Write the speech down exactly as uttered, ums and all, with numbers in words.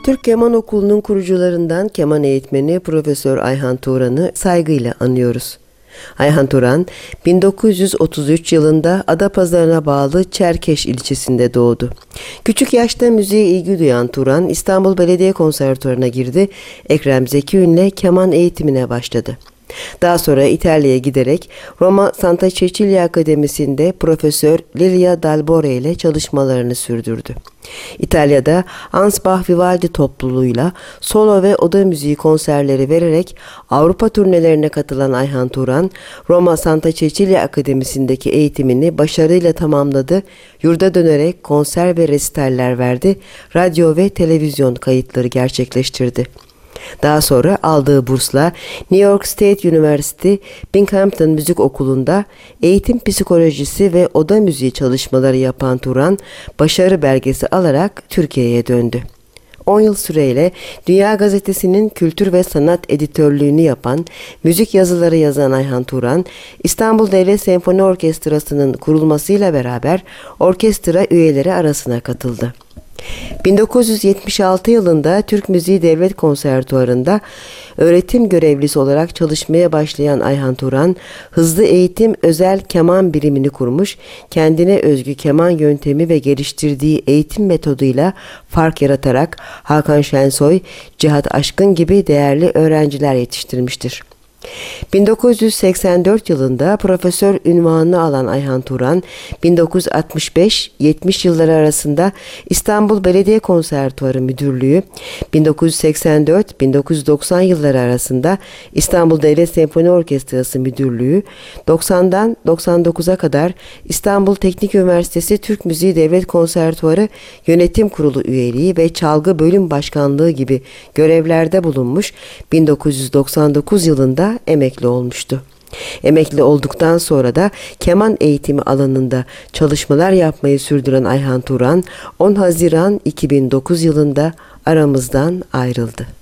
Türk Keman Okulu'nun kurucularından keman eğitmeni Profesör Ayhan Turan'ı saygıyla anıyoruz. Ayhan Turan, bin dokuz yüz otuz üç yılında Adapazarı'na bağlı Çerkeş ilçesinde doğdu. Küçük yaşta müziğe ilgi duyan Turan, İstanbul Belediye Konservatuvarı'na girdi, Ekrem Zeki Ün'le keman eğitimine başladı. Daha sonra İtalya'ya giderek Roma Santa Cecilia Akademisi'nde Profesör Lilia Dalbore ile çalışmalarını sürdürdü. İtalya'da Ansbach Vivaldi topluluğuyla solo ve oda müziği konserleri vererek Avrupa turnelerine katılan Ayhan Turan, Roma Santa Cecilia Akademisi'ndeki eğitimini başarıyla tamamladı, yurda dönerek konser ve resitaller verdi, radyo ve televizyon kayıtları gerçekleştirdi. Daha sonra aldığı bursla New York State University Binghamton Müzik Okulu'nda eğitim psikolojisi ve oda müziği çalışmaları yapan Turan, başarı belgesi alarak Türkiye'ye döndü. on yıl süreyle Dünya Gazetesi'nin kültür ve sanat editörlüğünü yapan, müzik yazıları yazan Ayhan Turan, İstanbul Devlet Senfoni Orkestrası'nın kurulmasıyla beraber orkestra üyeleri arasına katıldı. bin dokuz yüz yetmiş altı yılında Türk Müziği Devlet Konservatuvarı'nda öğretim görevlisi olarak çalışmaya başlayan Ayhan Turan, hızlı eğitim özel keman birimini kurmuş, kendine özgü keman yöntemi ve geliştirdiği eğitim metoduyla fark yaratarak Hakan Şensoy, Cihat Aşkın gibi değerli öğrenciler yetiştirmiştir. bin dokuz yüz seksen dört yılında profesör unvanını alan Ayhan Turan, bin dokuz yüz altmış beş yetmiş yılları arasında İstanbul Belediye Konservatuvarı Müdürlüğü, bin dokuz yüz seksen dört bin dokuz yüz doksan yılları arasında İstanbul Devlet Senfoni Orkestrası Müdürlüğü, doksandan doksan dokuza kadar İstanbul Teknik Üniversitesi Türk Müziği Devlet Konservatuvarı Yönetim Kurulu üyeliği ve çalgı bölüm başkanlığı gibi görevlerde bulunmuş, bin dokuz yüz doksan dokuz yılında emekli olmuştu. Emekli olduktan sonra da keman eğitimi alanında çalışmalar yapmayı sürdüren Ayhan Turan, on Haziran iki bin dokuz yılında aramızdan ayrıldı.